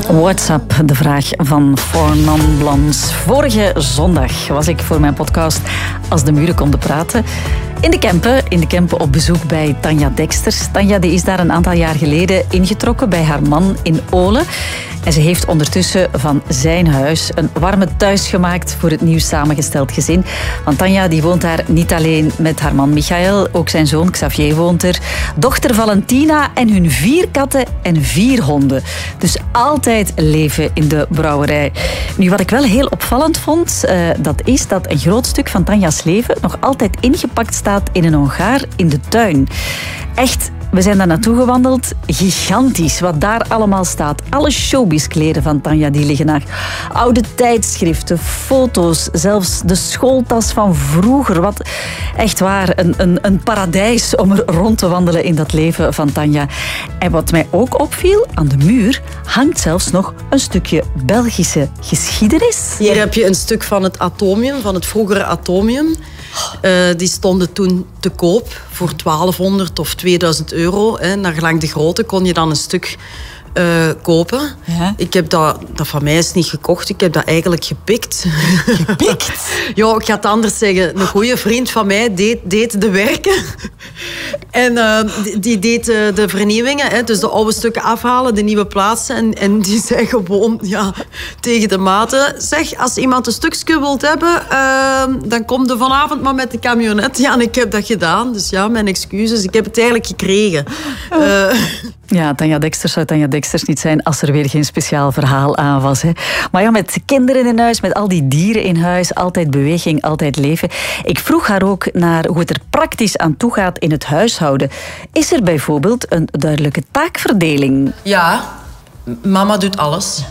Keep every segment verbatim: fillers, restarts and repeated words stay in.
What's up? De vraag van Four Non Blondes. Vorige zondag was ik voor mijn podcast Als de Muren Konden Praten in de Kempen, in de Kempen op bezoek bij Tanja Deksters. Tanja die is daar een aantal jaar geleden ingetrokken bij haar man in Olen. En ze heeft ondertussen van zijn huis een warme thuis gemaakt voor het nieuw samengesteld gezin. Want Tanja die woont daar niet alleen met haar man Michael, ook zijn zoon Xavier woont er, dochter Valentina en hun vier katten en vier honden. Dus altijd leven in de brouwerij. Nu, wat ik wel heel opvallend vond, uh, dat is dat een groot stuk van Tanja's leven nog altijd ingepakt staat in een hongaar in de tuin. Echt, we zijn daar naartoe gewandeld. Gigantisch wat daar allemaal staat. Alle showbiz-kleren van Tanja die liggen daar. Oude tijdschriften, foto's, zelfs de schooltas van vroeger. Wat echt waar, een, een, een paradijs om er rond te wandelen in dat leven van Tanja. En wat mij ook opviel, aan de muur hangt zelfs nog een stukje Belgische geschiedenis. Hier heb je een stuk van het atomium, van het vroegere atomium. Uh, die stonden toen te koop voor twaalfhonderd of tweeduizend euro. Hè. Naar gelang de grootte kon je dan een stuk uh, kopen. Ja. Ik heb dat, dat van mij is niet gekocht, ik heb dat eigenlijk gepikt. Gepikt? Ja, ik ga het anders zeggen. Een goede vriend van mij deed, deed de werken. En uh, die, die deed uh, de vernieuwingen, hè. Dus de oude stukken afhalen, de nieuwe plaatsen. En, en die zei gewoon ja, tegen de maten: zeg, als iemand een stukje wilt hebben, uh, dan kom je vanavond maar met de camionet. Ja, en ik heb dat gedaan. Dus ja, mijn excuses. Ik heb het eigenlijk gekregen. Uh, Ja, Tanja Deksters zou Tanja Deksters niet zijn als er weer geen speciaal verhaal aan was. Hè. Maar ja, met kinderen in huis, met al die dieren in huis, altijd beweging, altijd leven. Ik vroeg haar ook naar hoe het er praktisch aan toe gaat in het huishouden. Is er bijvoorbeeld een duidelijke taakverdeling? Ja, mama doet alles.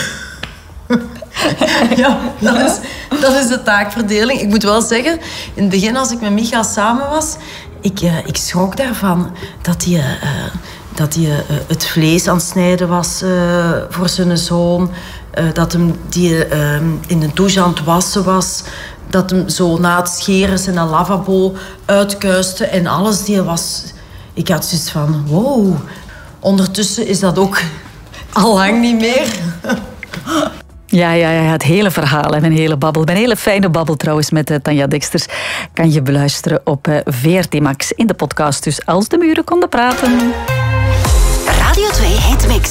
Ja, dat is, dat is de taakverdeling. Ik moet wel zeggen, in het begin als ik met Micha samen was, ik, uh, ik schrok daarvan dat hij... Uh, dat hij uh, het vlees aan het snijden was uh, voor zijn zoon. Uh, dat hem die uh, in de douche aan het wassen was. Dat hem zo na het scheren zijn lavabo uitkuiste en alles. Die was... Ik had zoiets van, wow. Ondertussen is dat ook al lang niet meer. Ja, ja, ja, het hele verhaal en een hele babbel. Een hele fijne babbel trouwens met uh, Tanja Deksters. Kan je beluisteren op uh, V R T Max in de podcast. Dus Als de Muren Konden Praten. Radio twee Hitmix.